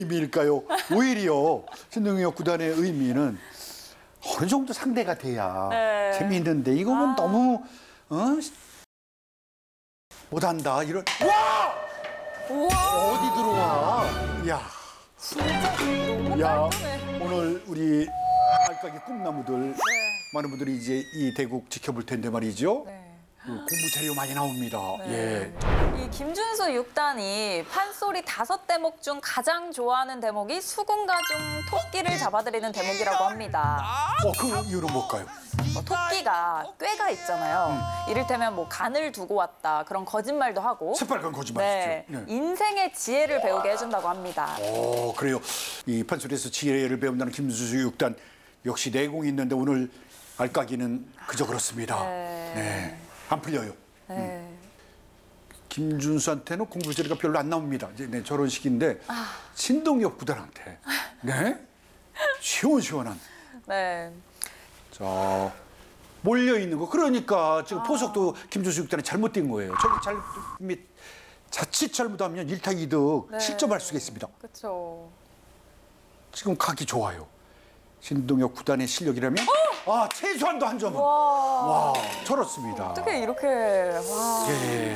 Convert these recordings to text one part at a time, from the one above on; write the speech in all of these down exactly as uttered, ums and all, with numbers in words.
의미일까요? 오히려 신동엽 구단의 의미는 어느 정도 상대가 돼야 네. 재미있는데 이거는 아. 너무 어? 못한다 이런 와 우와, 어디 들어와 야, 진짜 너무 야 깔끔해. 오늘 우리 알까기 꿈나무들 네. 많은 분들이 이제 이 대국 지켜볼 텐데 말이죠. 네. 그 공부 자료 많이 나옵니다. 네. 예. 이 김준수 육 단이 판소리 다섯 대목 중 가장 좋아하는 대목이 수군가 중 토끼를 잡아들이는 대목이라고 합니다. 어, 그 이유는 뭘까요? 뭐 토끼가 꾀가 있잖아요. 이를테면 뭐 간을 두고 왔다 그런 거짓말도 하고. 새빨간 거짓말이죠. 네, 네. 인생의 지혜를 배우게 해준다고 합니다. 어, 그래요. 이 판소리에서 지혜를 배운다는 김준수 육 단 역시 내공이 있는데 오늘 알까기는 그저 그렇습니다. 네. 네. 안 풀려요. 네. 김준수한테는 공부 재료가 별로 안 나옵니다. 이제 네, 저런 식인데 아. 신동엽 구단한테 네 시원시원한 네. 자 몰려 있는 거 그러니까 지금 포석도 김준수 육 단이 잘못된 거예요. 저기 잘 및 자칫 잘못하면 일 타 이 득 네. 실점할 수가 있습니다. 그렇죠. 지금 각이 좋아요. 신동엽 구단의 실력이라면 아 최소한도 한 점은 와. 와 저렇습니다. 어떻게 이렇게 와. 예.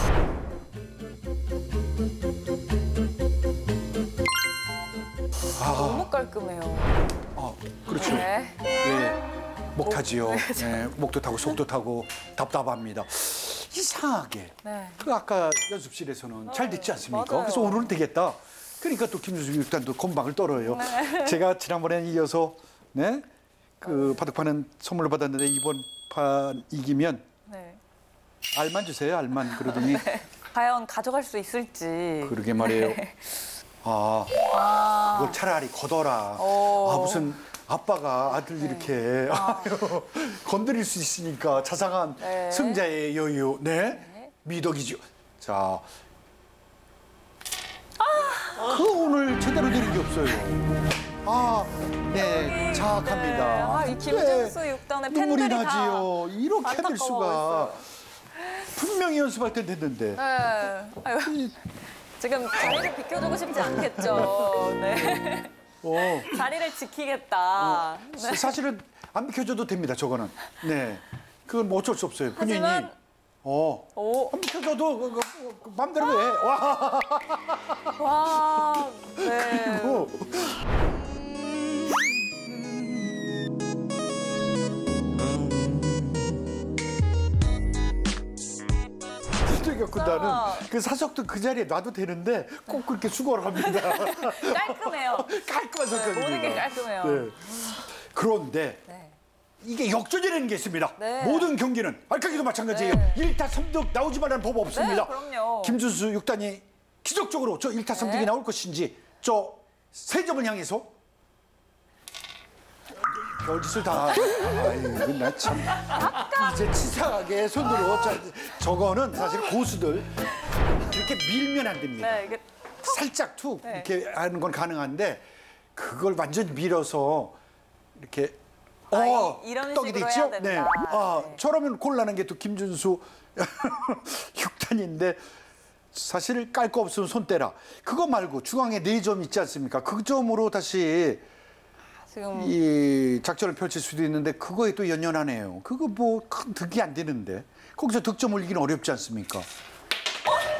너무 깔끔해요. 아 그렇죠. 네. 예, 목 타지요. 예, 목도 타고 속도 타고 답답합니다. 이상하게. 네. 그 아까 연습실에서는 잘 됐지 않습니까? 맞아요. 그래서 오늘은 되겠다. 그러니까 또 김준수 육 단도 건방을 떨어요. 네. 제가 지난번에 이어서 네, 그 바둑판은 선물로 받았는데 이번 판 이기면 네. 알만 주세요. 알만 그러더니 과연 가져갈 수 있을지. 그러게 말이에요. 아, 아. 그걸 차라리 걷어라. 오. 아 무슨 아빠가 아들 네. 이렇게 아유, 건드릴 수 있으니까 자상한 네. 승자의 여유, 네, 네. 미덕이죠. 자, 그 오늘 제대로 되는 게 없어요. 아, 네, 자학합니다. 아, 이 김준수 육 단의 눈물이 팬들이 다 나지요. 이렇게 될 수가. 안타까워하고 분명히 연습할 때 됐는데. 네. 아유, 지금 자리를 비켜주고 싶지 않겠죠. 네. 어. 자리를 지키겠다. 네. 사실은 안 비켜줘도 됩니다. 저거는. 네, 그건 뭐 어쩔 수 없어요. 본인이 하지만- 어, 오. 안 비켜줘도 그, 그, 그 맘대로 해. 와, 와. 네. 뭐. 신동엽 구단은 그 사석도 그 자리에 놔도 되는데 꼭 그렇게 수고를 합니다. 깔끔해요. 깔끔한 네, 성격입니다. 모든 게 깔끔해요. 네. 그런데 네. 이게 역전이라는 게 있습니다. 네. 모든 경기는 알까기도 마찬가지예요. 네. 일 타 삼 득 나오지만 않은 법 없습니다. 네, 그럼요. 김준수 육 단이 기적적으로 저 일 타 삼 득이 네. 나올 것인지 저 세 점을 향해서 별짓을 다 아이고 나참 이제 치사하게 손으로 저, 저거는 사실 고수들 이렇게 밀면 안 됩니다. 네, 이게 살짝 툭 네. 이렇게 하는 건 가능한데 그걸 완전 밀어서 이렇게 아, 어 이- 이런 떡이 식으로 됐죠? 해야 된다. 네. 아, 네. 저러면 곤란한 게 또 김준수 육 단인데 사실 깔 거 없으면 손 떼라. 그거 말고 중앙에 네 점 있지 않습니까? 그 점으로 다시 지금 이 작전을 펼칠 수도 있는데 그거에 또 연연하네요. 그거 뭐 큰 득이 안 되는데 거기서 득점 올리기는 어렵지 않습니까?